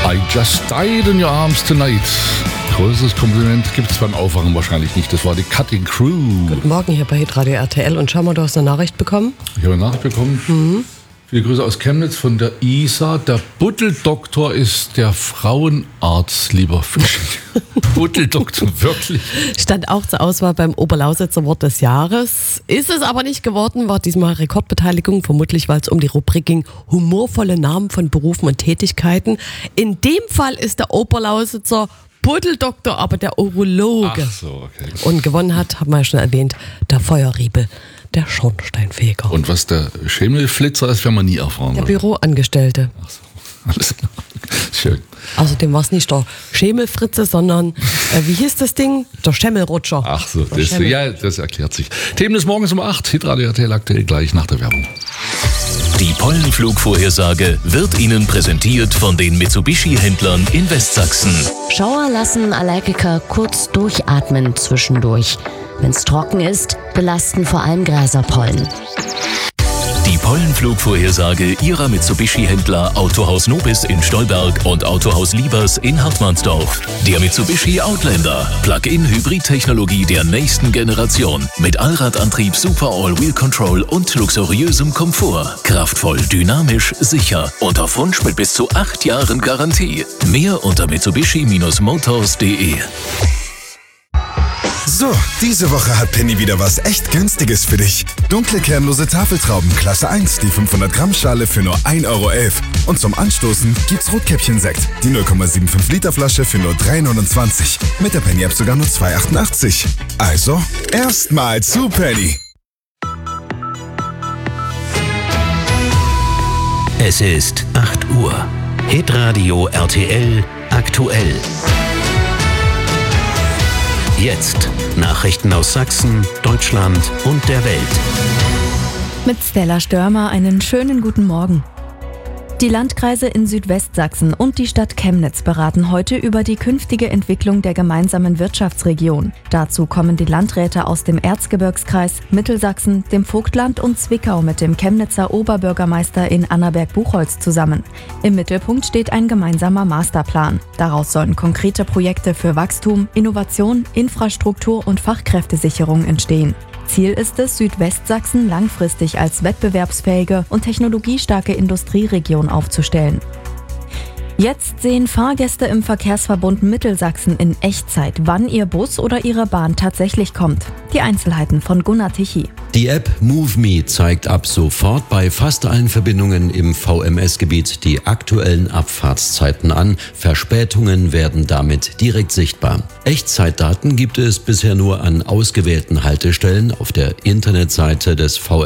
I just died in your arms tonight. Größeres Kompliment gibt es beim Aufwachen wahrscheinlich nicht. Das war die Cutting Crew. Guten Morgen hier bei Hitradio RTL. Und schau mal, du hast eine Nachricht bekommen. Ich habe eine Nachricht bekommen. Viele Grüße aus Chemnitz von der Isa. Der Buddeldoktor ist der Frauenarzt, lieber Fischi. Buddeldoktor, wirklich. Stand auch zur Auswahl beim Oberlausitzer Wort des Jahres. Ist es aber nicht geworden, war diesmal Rekordbeteiligung, vermutlich weil es um die Rubrik ging, humorvolle Namen von Berufen und Tätigkeiten. In dem Fall ist der Oberlausitzer Buddeldoktor, aber der Urologe. Ach so, okay. Und gewonnen hat, haben wir ja schon erwähnt, der Feuerriebel, der Schornsteinfeger. Und was der Schimmelflitzer ist, werden wir nie erfahren. Der Büroangestellte. Ach so, alles klar. Schön. Außerdem war es nicht der Schemelfritze, sondern, wie hieß das Ding? Der Schemmelrutscher. Ach so, das erklärt sich. Themen des Morgens um 8, Hitradio RTL aktuell gleich nach der Werbung. Die Pollenflugvorhersage wird Ihnen präsentiert von den Mitsubishi-Händlern in Westsachsen. Schauer lassen Allergiker kurz durchatmen zwischendurch. Wenn es trocken ist, belasten vor allem Gräserpollen. Die Pollenflugvorhersage Ihrer Mitsubishi-Händler Autohaus Nobis in Stolberg und Autohaus Liebers in Hartmannsdorf. Der Mitsubishi Outlander. Plug-in-Hybrid-Technologie der nächsten Generation. Mit Allradantrieb, Super All-Wheel Control und luxuriösem Komfort. Kraftvoll, dynamisch, sicher. Und auf Wunsch mit bis zu 8 Jahren Garantie. Mehr unter mitsubishi-motors.de. So, diese Woche hat Penny wieder was echt Günstiges für dich. Dunkle kernlose Tafeltrauben Klasse 1, die 500 Gramm Schale für nur 1,11 € Und zum Anstoßen gibt's Rotkäppchen-Sekt, die 0,75 Liter Flasche für nur 3,29 €. Mit der Penny-App sogar nur 2,88 €. Also, erstmal zu Penny. Es ist 8 Uhr. Hitradio RTL aktuell. Jetzt Nachrichten aus Sachsen, Deutschland und der Welt. Mit Stella Störmer einen schönen guten Morgen. Die Landkreise in Südwestsachsen und die Stadt Chemnitz beraten heute über die künftige Entwicklung der gemeinsamen Wirtschaftsregion. Dazu kommen die Landräte aus dem Erzgebirgskreis, Mittelsachsen, dem Vogtland und Zwickau mit dem Chemnitzer Oberbürgermeister in Annaberg-Buchholz zusammen. Im Mittelpunkt steht ein gemeinsamer Masterplan. Daraus sollen konkrete Projekte für Wachstum, Innovation, Infrastruktur und Fachkräftesicherung entstehen. Ziel ist es, Südwestsachsen langfristig als wettbewerbsfähige und technologiestarke Industrieregion aufzustellen. Jetzt sehen Fahrgäste im Verkehrsverbund Mittelsachsen in Echtzeit, wann ihr Bus oder ihre Bahn tatsächlich kommt. Die Einzelheiten von Gunnar Tichy. Die App MoveMe zeigt ab sofort bei fast allen Verbindungen im VMS-Gebiet die aktuellen Abfahrtszeiten an. Verspätungen werden damit direkt sichtbar. Echtzeitdaten gibt es bisher nur an ausgewählten Haltestellen auf der Internetseite des VMS.